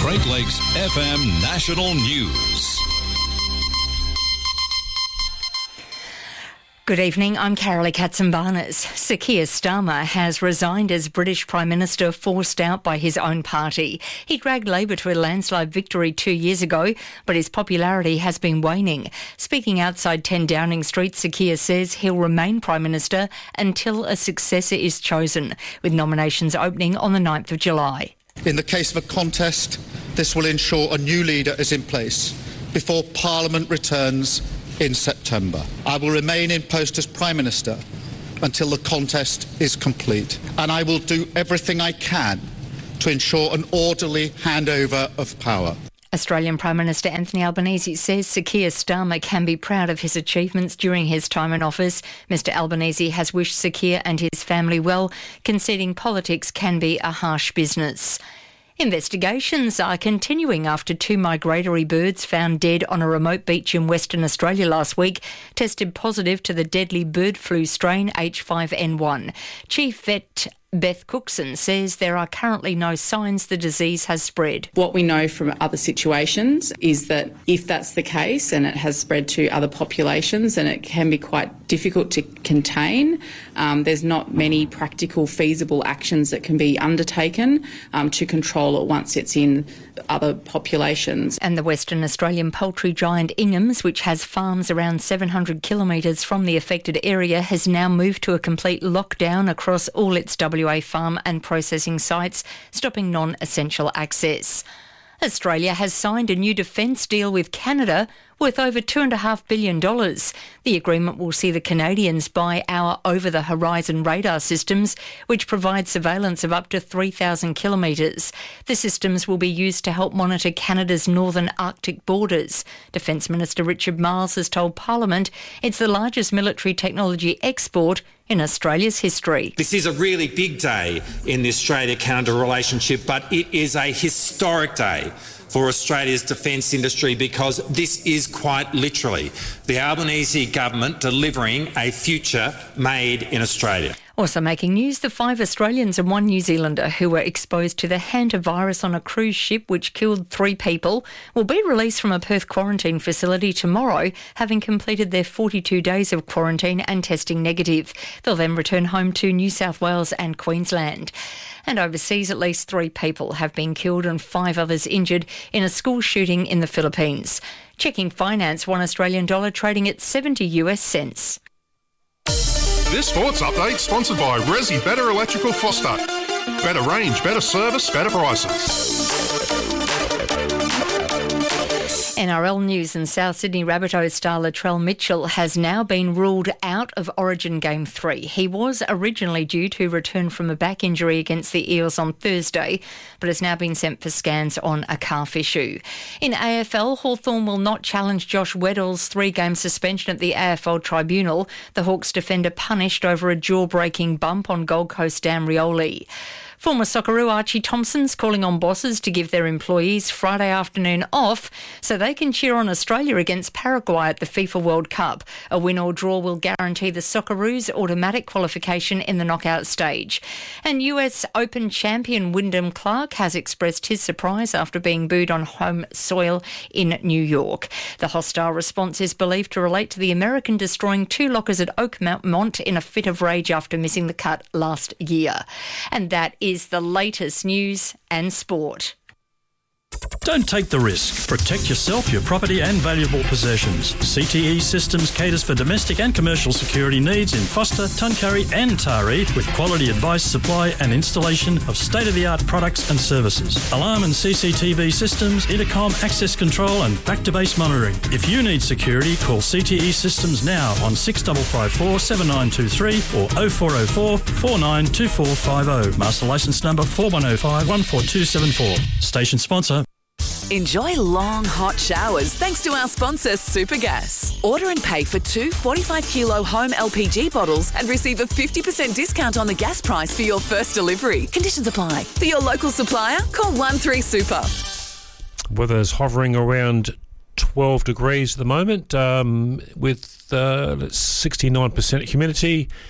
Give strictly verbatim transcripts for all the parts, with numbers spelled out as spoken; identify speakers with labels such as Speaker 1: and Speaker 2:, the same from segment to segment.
Speaker 1: Great Lakes F M National News.
Speaker 2: Good evening, I'm Carolee Katsimbarnas. Sir Keir Starmer has resigned as British Prime Minister, forced out by his own party. He dragged Labor to a landslide victory two years ago, but his popularity has been waning. Speaking outside ten Downing Street, Sir Keir says he'll remain Prime Minister until a successor is chosen, with nominations opening on the ninth of July.
Speaker 3: In the case of a contest, this will ensure a new leader is in place before Parliament returns in September. I will remain in post as Prime Minister until the contest is complete, and I will do everything I can to ensure an orderly handover of power.
Speaker 2: Australian Prime Minister Anthony Albanese says Sir Keir Starmer can be proud of his achievements during his time in office. Mister Albanese has wished Sir Keir and his family well, conceding politics can be a harsh business. Investigations are continuing after two migratory birds found dead on a remote beach in Western Australia last week tested positive to the deadly bird flu strain H five N one. Chief Vet Beth Cookson says there are currently no signs the disease has spread.
Speaker 4: What we know from other situations is that if that's the case and it has spread to other populations, then it can be quite difficult to contain. Um, there's not many practical, feasible actions that can be undertaken um, to control it once it's in other populations.
Speaker 2: And the Western Australian poultry giant Ingham's, which has farms around seven hundred kilometres from the affected area, has now moved to a complete lockdown across all its W A farm and processing sites, stopping non-essential access. Australia has signed a new defence deal with Canada worth over two point five billion dollars. The agreement will see the Canadians buy our over-the-horizon radar systems, which provide surveillance of up to three thousand kilometres. The systems will be used to help monitor Canada's northern Arctic borders. Defence Minister Richard Marles has told Parliament it's the largest military technology export in Australia's history.
Speaker 5: This is a really big day in the Australia-Canada relationship, but it is a historic day for Australia's defence industry because this is quite literally the Albanese government delivering a future made in Australia.
Speaker 2: Also making news, the five Australians and one New Zealander who were exposed to the hantavirus on a cruise ship which killed three people will be released from a Perth quarantine facility tomorrow, having completed their forty-two days of quarantine and testing negative. They'll then return home to New South Wales and Queensland. And overseas, at least three people have been killed and five others injured in a school shooting in the Philippines. Checking finance, one Australian dollar trading at seventy US cents.
Speaker 6: This sports update sponsored by Resi Better Electrical Foster. Better range, better service, better prices.
Speaker 2: N R L news, and South Sydney Rabbitohs star Latrell Mitchell has now been ruled out of Origin Game three. He was originally due to return from a back injury against the Eels on Thursday, but has now been sent for scans on a calf issue. In A F L, Hawthorn will not challenge Josh Weddle's three-game suspension at the A F L Tribunal. The Hawks defender punished over a jaw-breaking bump on Gold Coast Dan Rioli. Former Socceroo Archie Thompson's calling on bosses to give their employees Friday afternoon off so they can cheer on Australia against Paraguay at the FIFA World Cup. A win or draw will guarantee the Socceroos automatic qualification in the knockout stage. And U S Open champion Wyndham Clark has expressed his surprise after being booed on home soil in New York. The hostile response is believed to relate to the American destroying two lockers at Oakmont in a fit of rage after missing the cut last year. And that is is the latest news and sport.
Speaker 7: Don't take the risk. Protect yourself, your property and valuable possessions. C T E Systems caters for domestic and commercial security needs in Foster, Tuncurry and Taree with quality advice, supply and installation of state-of-the-art products and services. Alarm and C C T V systems, intercom, access control and back-to-base monitoring. If you need security, call C T E Systems now on six five five four, seven nine two three or oh four oh four, four nine two four five oh. Master licence number four one oh five, one four two seven four. Station sponsor.
Speaker 8: Enjoy long, hot showers thanks to our sponsor, Supergas. Order and pay for two forty-five kilo home L P G bottles and receive a fifty percent discount on the gas price for your first delivery. Conditions apply. For your local supplier, call one three super.
Speaker 9: Weather's hovering around twelve degrees at the moment um, with uh, sixty-nine percent humidity.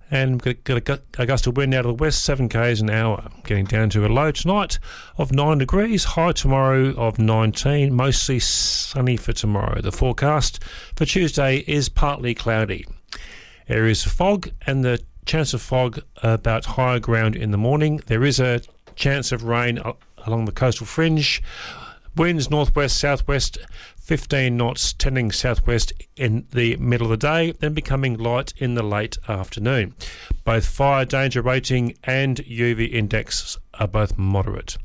Speaker 9: And we've got a gust of wind out of the west, seven k's an hour. Getting down to a low tonight of nine degrees, high tomorrow of nineteen, mostly sunny for tomorrow. The forecast for Tuesday is partly cloudy. Areas of fog and the chance of fog about higher ground in the morning. There is a chance of rain along the coastal fringe. Winds northwest, southwest, fifteen knots, tending southwest in the middle of the day, then becoming light in the late afternoon. Both fire danger rating and U V index are both moderate.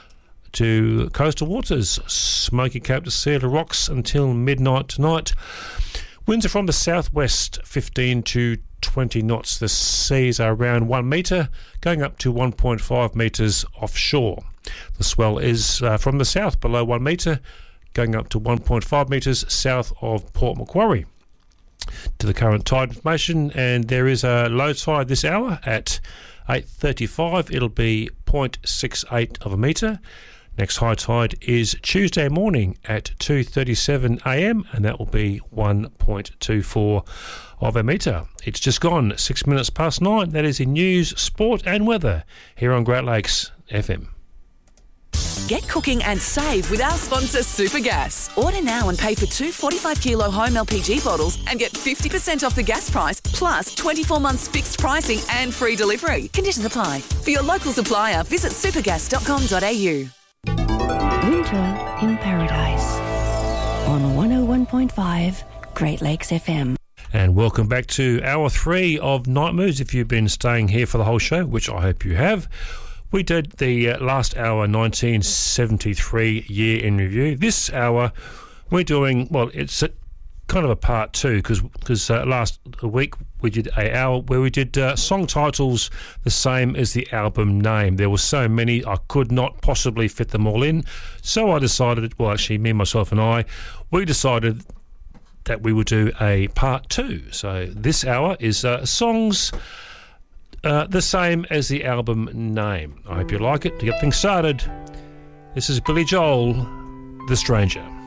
Speaker 9: To coastal waters, smoky Cape to Sea to rocks until midnight tonight. Winds are from the southwest, fifteen to twenty knots. The seas are around one metre, going up to one point five metres offshore. The swell is uh, from the south below one metre, going up to one point five metres south of Port Macquarie. To the current tide information, and there is a low tide this hour at eight thirty-five. It'll be zero point six eight of a metre. Next high tide is Tuesday morning at two thirty-seven a m, and that will be one point two four of a metre. It's just gone six minutes past nine. That is in news, sport and weather here on Great Lakes F M.
Speaker 8: Get cooking and save with our sponsor Supergas. Order now and pay for two forty-five kilo home L P G bottles and get fifty percent off the gas price, plus twenty-four months fixed pricing and free delivery. Conditions apply. For your local supplier, visit supergas dot com dot a u.
Speaker 10: Winter in Paradise on one oh one point five Great Lakes F M.
Speaker 9: And welcome back to hour three of Night Moves. If you've been staying here for the whole show, which I hope you have, we did the uh, last hour nineteen seventy-three year in review. This hour we're doing, well, it's a, kind of a part two because because uh, last week we did a hour where we did uh, song titles the same as the album name. There were so many I could not possibly fit them all in, so I decided, well, actually me, myself and I, we decided that we would do a part two. So this hour is uh, songs uh, the same as the album name. I hope you like it. To get things started, this is Billy Joel, The Stranger.